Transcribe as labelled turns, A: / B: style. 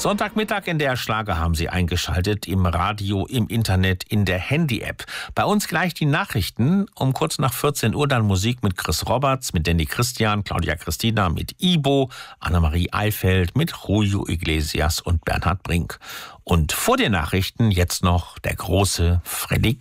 A: Sonntagmittag in der Schlager haben Sie eingeschaltet, im Radio, im Internet, in der Handy-App. Bei uns gleich die Nachrichten, um kurz nach 14 Uhr dann Musik mit Chris Roberts, mit Danny Christian, Claudia Christina, mit Ibo, Annemarie Eifeld, mit Julio Iglesias und Bernhard Brink. Und vor den Nachrichten jetzt noch der große Freddy